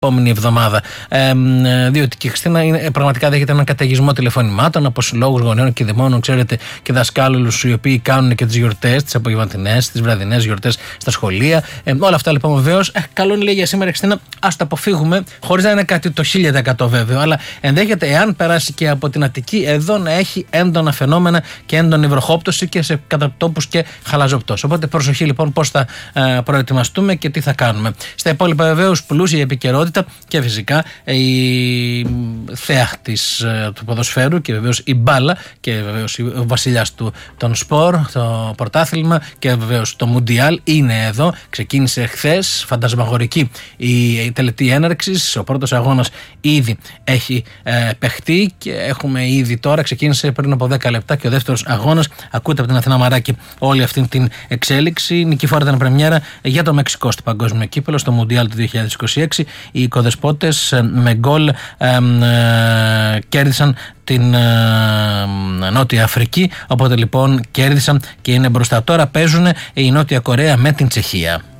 επόμενη εβδομάδα. Διότι και η Χριστίνα πραγματικά δέχεται έναν καταιγισμό τηλεφωνημάτων από συλλόγους γονέων και δαιμόνων, ξέρετε, και δασκάλους οι οποίοι κάνουν και τις γιορτές, τις απογευματινές, τις βραδινές γιορτές στα σχολεία. Όλα αυτά λοιπόν βεβαίως. Καλό είναι, λέει, για σήμερα η Χριστίνα, ας τα αποφύγουμε, χωρίς να είναι κάτι το 1000% βέβαιο. Αλλά ενδέχεται, εάν περάσει και από την Αττική, εδώ να έχει έντονα φαινόμενα και έντονη βροχόπτωση και σε κατατόπους και χαλαζοπτώσεις. Οπότε προσοχή λοιπόν πώς θα προετοιμαστούμε και τι θα κάνουμε. Στα υπόλοιπα βεβαίως πλούσια η επικαιρότητα και φυσικά η θέα του ποδοσφαίρου και βεβαίως η μπάλα και βεβαίως ο βασιλιάς των σπορ, το πρωτάθλημα και βεβαίως το Μουντιάλ είναι εδώ. Ξεκίνησε χθες, φαντασμαγορική η τελετή έναρξης. Ο πρώτος αγώνας ήδη έχει παιχτεί και έχουμε ήδη τώρα, ξεκίνησε πριν από 10 λεπτά και ο δεύτερος αγώνας. Ακούτε από την Αθηνά Μαράκη όλη αυτή την εξέλιξη. Νικηφόρα ήταν πρεμιέρα για το Μεξικό στο Παγκόσμιο Κύπελλο, στο Μουντιάλ του 2026. Οι οικοδεσπότες με γκολ κέρδισαν την Νότια Αφρική, οπότε λοιπόν κέρδισαν και είναι μπροστά. Τώρα παίζουν η Νότια Κορέα με την Τσεχία.